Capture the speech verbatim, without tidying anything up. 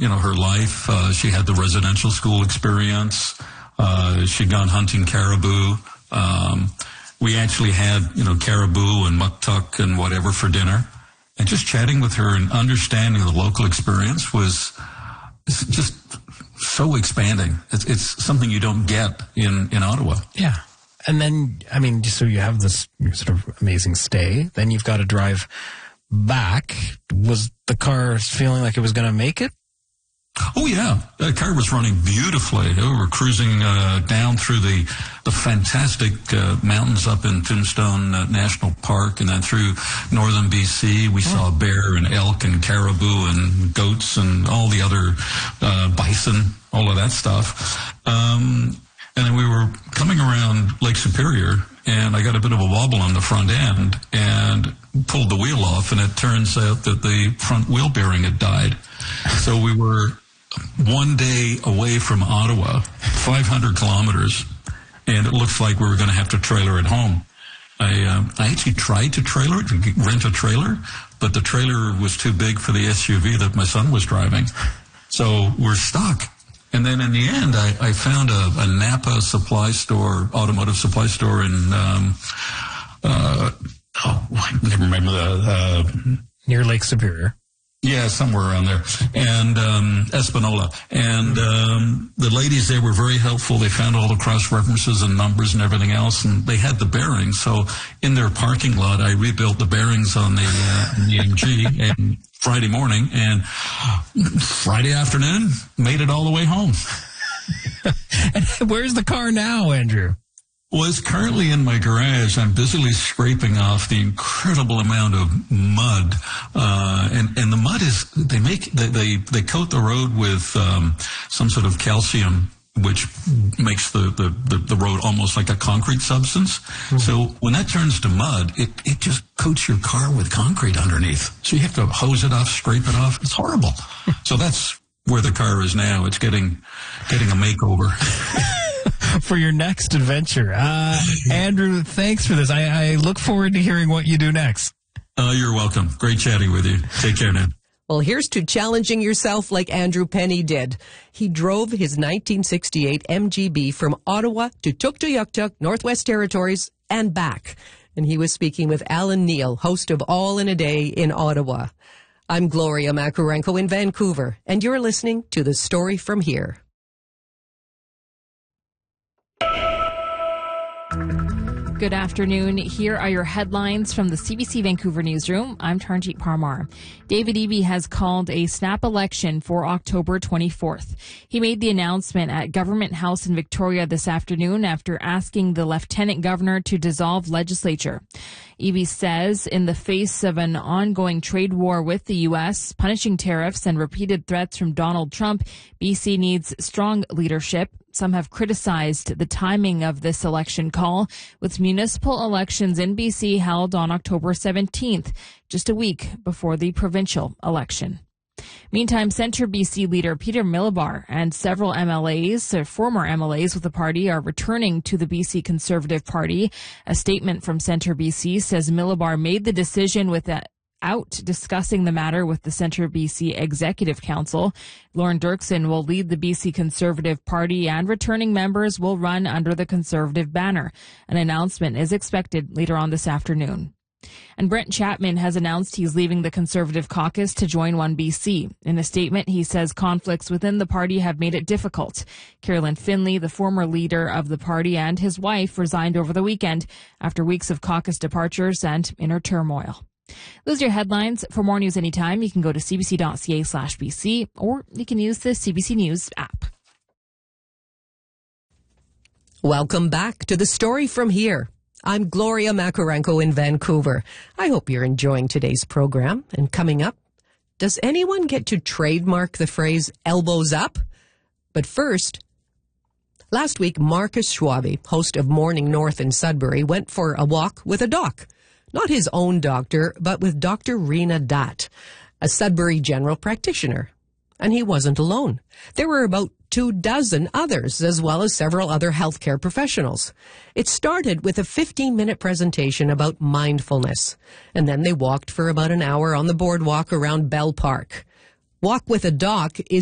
you know, her life. Uh, she had the residential school experience. Uh, she'd gone hunting caribou. Um, we actually had, you know, caribou and muktuk and whatever for dinner. And just chatting with her and understanding the local experience was just so expanding. It's, it's something you don't get in, in Ottawa. Yeah. And then, I mean, so you have this sort of amazing stay. Then you've got to drive back. Was the car feeling like it was going to make it? Oh, yeah. The car was running beautifully. We were cruising uh, down through the the fantastic uh, mountains up in Tombstone uh, National Park, and then through northern B C. We saw bear and elk and caribou and goats and all the other uh, bison, all of that stuff. Um, and then we were coming around Lake Superior, and I got a bit of a wobble on the front end and pulled the wheel off, and it turns out that the front wheel bearing had died. So we were one day away from Ottawa, five hundred kilometers, and it looks like we were going to have to trailer it home. I uh, I actually tried to trailer it, rent a trailer, but the trailer was too big for the S U V that my son was driving. So we're stuck. And then in the end, I, I found a, a Napa supply store, automotive supply store in, um, uh, oh, I never remember the, uh, near Lake Superior. Yeah, somewhere around there. And um Espanola. And um the ladies there were very helpful. They found all the cross references and numbers and everything else, and they had the bearings. So in their parking lot, I rebuilt the bearings on the, uh, on the M G and Friday morning, and Friday afternoon, made it all the way home. And where's the car now, Andrew? Well, it's currently in my garage. I'm busily scraping off the incredible amount of mud, uh, and and the mud is they make they they, they coat the road with um, some sort of calcium, which makes the, the, the, the road almost like a concrete substance. Mm-hmm. So when that turns to mud, it it just coats your car with concrete underneath. So you have to hose it off, scrape it off. It's horrible. So that's where the car is now. It's getting getting a makeover. For your next adventure. Uh, Andrew, thanks for this. I, I look forward to hearing what you do next. Uh, you're welcome. Great chatting with you. Take care now. Well, here's to challenging yourself like Andrew Penny did. He drove his nineteen sixty-eight M G B from Ottawa to Tuktoyaktuk, Northwest Territories, and back. And he was speaking with Alan Neal, host of All in a Day in Ottawa. I'm Gloria Makarenko in Vancouver, and you're listening to The Story from Here. Good afternoon. Here are your headlines from the C B C Vancouver newsroom. I'm Tarnjeet Parmar. David Eby has called a snap election for October twenty-fourth. He made the announcement at Government House in Victoria this afternoon after asking the Lieutenant Governor to dissolve legislature. Eby says in the face of an ongoing trade war with the U S, punishing tariffs and repeated threats from Donald Trump, B C needs strong leadership. Some have criticized the timing of this election call, with municipal elections in B C held on October seventeenth, just a week before the provincial election. Meantime, Centre B C leader Peter Milobar and several M L As, or former M L As with the party, are returning to the B C Conservative Party. A statement from Centre B C says Milobar made the decision with that out discussing the matter with the Centre B C Executive Council. Lauren Dirksen will lead the B C Conservative Party, and returning members will run under the Conservative banner. An announcement is expected later on this afternoon. And Brent Chapman has announced he's leaving the Conservative caucus to join One B C. In a statement, he says conflicts within the party have made it difficult. Carolyn Finley, the former leader of the party, and his wife resigned over the weekend after weeks of caucus departures and inner turmoil. Those are your headlines. For more news anytime, you can go to cbc.ca slash BC, or you can use the C B C News app. Welcome back to The Story from Here. I'm Gloria Makarenko in Vancouver. I hope you're enjoying today's program. And coming up, does anyone get to trademark the phrase elbows up? But first, last week, Marcus Schwabe, host of Morning North in Sudbury, went for a walk with a doc. Not his own doctor, but with Doctor Rena Datt, a Sudbury general practitioner. And he wasn't alone. There were about two dozen others, as well as several other healthcare professionals. It started with a fifteen-minute presentation about mindfulness, and then they walked for about an hour on the boardwalk around Bell Park. Walk with a Doc is